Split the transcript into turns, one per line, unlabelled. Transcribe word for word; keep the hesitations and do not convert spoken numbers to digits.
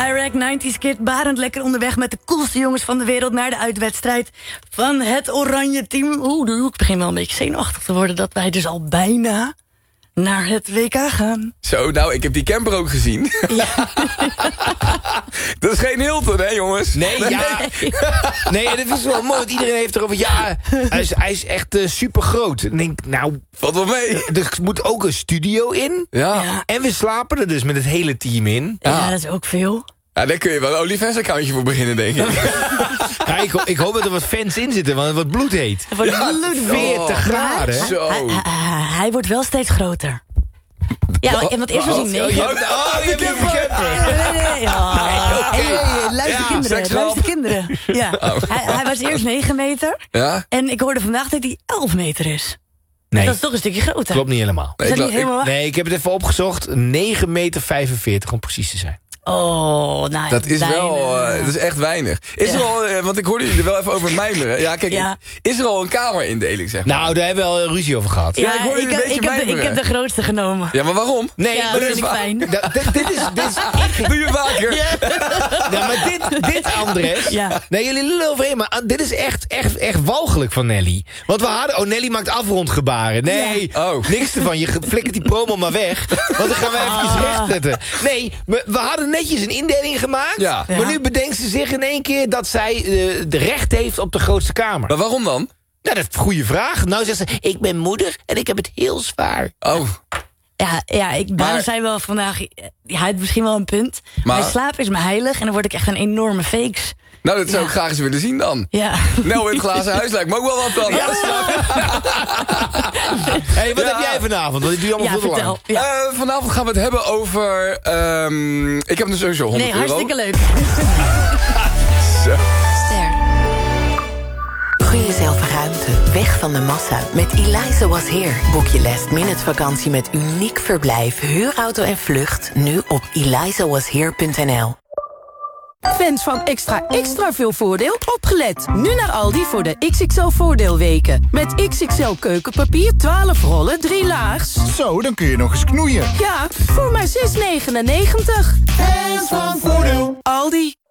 Direct nineties Kid, barend lekker onderweg met de coolste jongens van de wereld naar de uitwedstrijd van het Oranje Team. Oeh, ik begin wel een beetje zenuwachtig te worden dat wij dus al bijna naar het W K gaan.
Zo, nou, ik heb die camper ook gezien.
Ja.
Dat is geen Hilton, hè, jongens?
Nee, ja. Nee, dat is wel mooi, want iedereen heeft erover... Ja, hij is, hij is echt uh, super groot. Ik denk, nou...
Valt wel mee.
Er moet ook een studio in.
Ja.
Ja.
En we slapen er dus met het hele team in.
Ja,
Ja.
dat is ook veel.
Ja, daar kun je wel een OnlyFans-accountje voor beginnen, denk ik.
Ja, ik, ho- ik hoop dat er wat fans in zitten, want het wordt bloedheet.
Het wordt
Ja,
bloedheet.
veertig graden.
Maar
Zo.
Hij, hij, hij- hij wordt wel steeds groter. Ja, want, want eerst was hij
Oh,
negen.
je hebt, oh, je hebt een camper.
Nee, nee, nee. Ja. Hey, hey, hey, luister
Ja,
kinderen,
seksgrap.
luister kinderen. Ja.
Oh.
Hij, hij was eerst negen meter.
Ja?
En ik hoorde vandaag dat hij elf meter is.
Nee,
Dat is toch een stukje groter.
klopt niet helemaal.
Nee,
Is dat
ik,
niet helemaal waar?
Nee, ik heb het even opgezocht. negen meter vijfenveertig om precies te zijn.
Oh, nou,
Dat is
bijna.
wel, eh, dat is echt weinig. Is
Ja.
er al, eh, want ik hoorde jullie er wel even over mijmeren. Ja, kijk,
Ja.
is er al een kamerindeling, zeg maar?
Nou, daar hebben we al ruzie over gehad.
Ja,
Ja, ik hoor
ik,
jullie
heb,
een beetje
ik, heb de, ik
mijmeren.
heb de grootste genomen.
Ja, maar waarom?
Nee,
Ja,
maar
dat
dit
vind ik
is-
fijn.
Da- dit, dit is... Dit is
Doe je vaker.
ja, maar dit, dit Andres...
Ja.
Nee, jullie lullen overheen, maar dit is echt, echt, echt walgelijk van Nelly. Want we hadden... Oh, Nelly maakt afrondgebaren. Nee,
Ja. Oh.
niks ervan. Je flikkert die promo maar weg. Want dan gaan we even rechtzetten. Nee, we, we hadden netjes een indeling gemaakt.
Ja.
Maar
Ja.
nu bedenkt ze zich in één keer dat zij uh, de recht heeft op de grootste kamer.
Maar waarom dan?
Nou, dat is een goede vraag. Nou zegt ze, ik ben moeder en ik heb het heel zwaar.
Oh,
Ja, ja ik, daarom
Maar-
zei wel vandaag... Ja, hij heeft misschien wel een punt. Maar,
Maar-
slaap is me heilig en dan word ik echt een enorme fakes.
nou, dat zou
Ja.
ik graag eens willen zien dan.
Ja.
Nou, in het glazen huis lijkt me ook wel wat dan.
Hé, hey, wat
Ja.
heb jij vanavond? Want ik doe je allemaal
Ja,
veel te
vertel.
lang.
Ja.
Eh, vanavond gaan we het hebben over... ehm, ik heb dus sowieso honderd
Nee,
euro.
hartstikke leuk.
Zo.
Ster.
Gun jezelf ruimte, weg van de massa. Met Eliza Was Here boek je last minute vakantie met uniek verblijf, huurauto en vlucht. Nu op eliza was here punt n l.
Fans van extra extra veel voordeel, opgelet. Nu naar Aldi voor de X X L voordeelweken. Met X X L keukenpapier, twaalf rollen, drie laags.
Zo, dan kun je nog eens knoeien.
Ja, voor maar zes negenennegentig.
Fans van Voordeel.
Aldi.